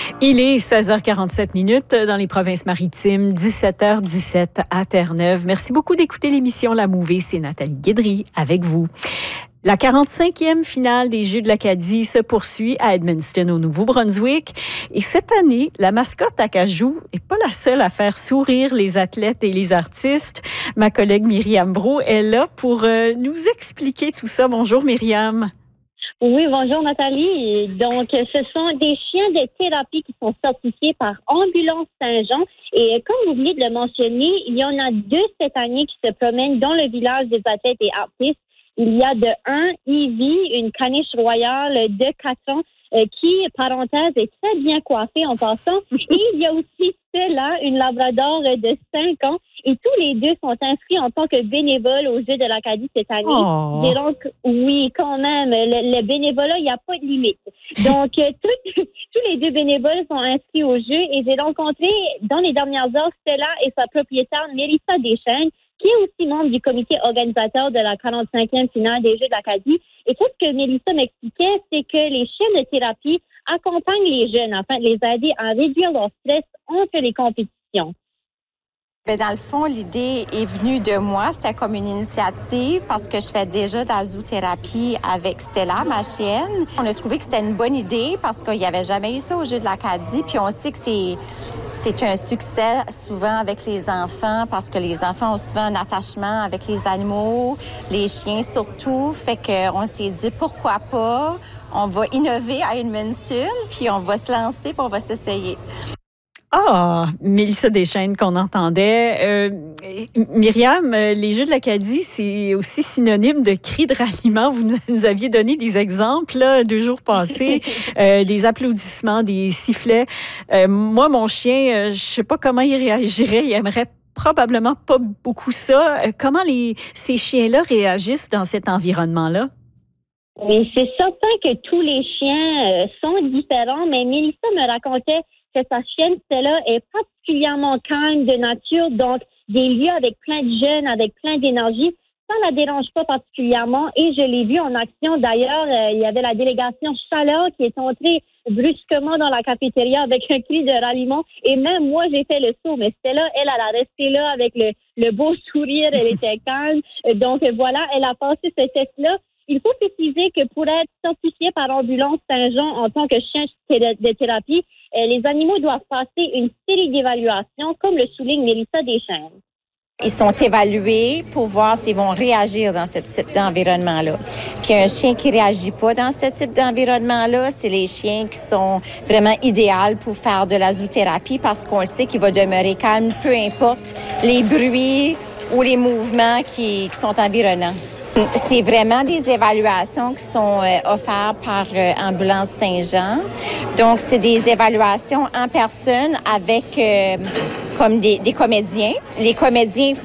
Il est 16h47 dans les provinces maritimes, 17h17 à Terre-Neuve. Merci beaucoup d'écouter l'émission La Mouvée. C'est Nathalie Guédry avec vous. La 45e finale des Jeux de l'Acadie se poursuit à Edmundston, au Nouveau-Brunswick. Et cette année, la mascotte Acajou n'est pas la seule à faire sourire les athlètes et les artistes. Ma collègue Myriam Brault est là pour nous expliquer tout ça. Bonjour Myriam. Oui, bonjour Nathalie. Donc, ce sont des chiens de thérapie qui sont certifiés par Ambulance Saint-Jean. Et comme vous venez de le mentionner, il y en a 2 cette année qui se promènent dans le village des athlètes et artistes. Il y a de 1, Ivy, une caniche royale de 4 ans, qui, parenthèse, est très bien coiffée en passant. Et il y a aussi Stella, une labrador de 5 ans. Et tous les 2 sont inscrits en tant que bénévoles aux Jeux de l'Acadie cette année. Oh. Et donc, oui, quand même, le bénévolat, il n'y a pas de limite. Donc, tous les 2 bénévoles sont inscrits aux Jeux. Et j'ai rencontré, dans les dernières heures, Stella et sa propriétaire, Mélissa Deschênes, qui est aussi membre du comité organisateur de la 45e finale des Jeux de l'Acadie. Et tout ce que Mélissa m'expliquait, c'est que les chiens de thérapie accompagnent les jeunes afin de les aider à réduire leur stress entre les compétitions. Bien, dans le fond, l'idée est venue de moi. C'était comme une initiative parce que je fais déjà de la zoothérapie avec Stella, ma chienne. On a trouvé que c'était une bonne idée parce qu'il n'y avait jamais eu ça au Jeu de l'Acadie. Puis on sait que c'est un succès souvent avec les enfants parce que les enfants ont souvent un attachement avec les animaux, les chiens surtout. Fait qu'on s'est dit pourquoi pas, on va innover à Edmundston, puis on va se lancer, puis on va s'essayer. Ah, Mélissa Deschênes qu'on entendait. Myriam, les Jeux de l'Acadie, c'est aussi synonyme de cri de ralliement. Vous nous aviez donné des exemples là, 2 jours passés, des applaudissements, des sifflets. Moi, mon chien, je sais pas comment il réagirait. Il aimerait probablement pas beaucoup ça. Comment ces chiens-là réagissent dans cet environnement-là? Oui, c'est certain que tous les chiens sont différents, mais Mélissa me racontait que sa chienne Stella est particulièrement calme de nature, donc des lieux avec plein de jeunes, avec plein d'énergie, ça ne la dérange pas particulièrement. Et je l'ai vu en action d'ailleurs, il y avait la délégation Chaleur qui est entrée brusquement dans la cafétéria avec un cri de ralliement. Et même moi, j'ai fait le saut, mais Stella, elle a resté là avec le beau sourire, elle était calme. Donc voilà, elle a passé ce test-là. Il faut préciser que pour être certifié par Ambulance Saint-Jean en tant que chien de thérapie, les animaux doivent passer une série d'évaluations, comme le souligne Mélissa Deschênes. Ils sont évalués pour voir s'ils vont réagir dans ce type d'environnement-là. Puis un chien qui réagit pas dans ce type d'environnement-là, c'est les chiens qui sont vraiment idéaux pour faire de la zoothérapie parce qu'on le sait qu'il va demeurer calme, peu importe les bruits ou les mouvements qui sont environnants. C'est vraiment des évaluations qui sont offertes par Ambulance Saint-Jean. Donc, c'est des évaluations en personne avec comme des comédiens. Les comédiens